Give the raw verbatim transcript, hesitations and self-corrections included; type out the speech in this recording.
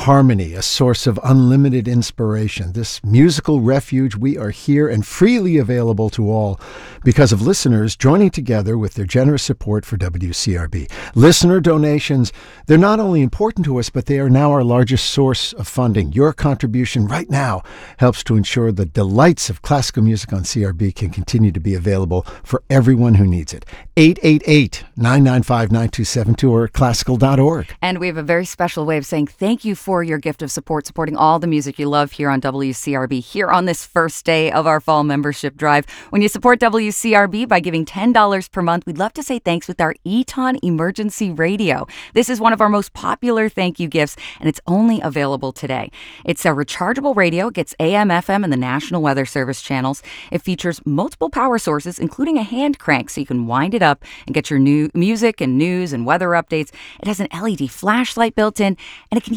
harmony, a source of unlimited inspiration. This musical refuge, we are here and freely available to all because of listeners joining together with their generous support for W C R B. Listener donations, they're not only important to us, but they are now our largest source of funding. Your contribution right now helps to ensure the delights of classical music on C R B can continue to be available for everyone who needs it. eight eight eight, nine nine five, nine two seven two or classical dot org. And we have a very special way of saying thank you for your gift of support, supporting all the music you love here on W C R B, here on this first day of our fall membership drive. When you support W C R B by giving ten dollars per month, we'd love to say thanks with our Eton Emergency Radio. This is one of our most popular thank you gifts, and it's only available today. It's a rechargeable radio, gets A M, F M, and the National Weather Service channels. It features multiple power sources, including a hand crank, so you can wind it up and get your new music and news and weather updates. It has an L E D flashlight built in, and it can